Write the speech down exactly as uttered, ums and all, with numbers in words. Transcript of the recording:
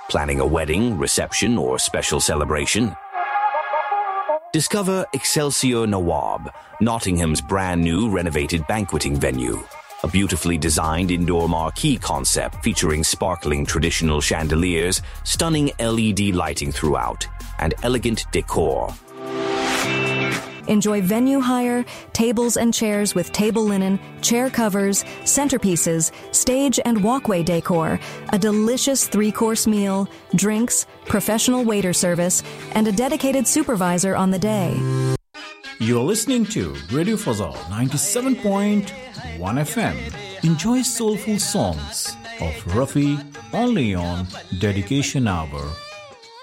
Planning a wedding, reception, or special celebration? Discover Excelsior Nawab, Nottingham's brand new renovated banqueting venue. A beautifully designed indoor marquee concept featuring sparkling traditional chandeliers, stunning L E D lighting throughout, and elegant decor. Enjoy venue hire, tables and chairs with table linen, chair covers, centerpieces, stage and walkway decor, a delicious three-course meal, drinks, professional waiter service, and a dedicated supervisor on the day. You're listening to Radio Fazal ninety-seven point one F M. Enjoy soulful songs of Rafi only on Dedication Hour.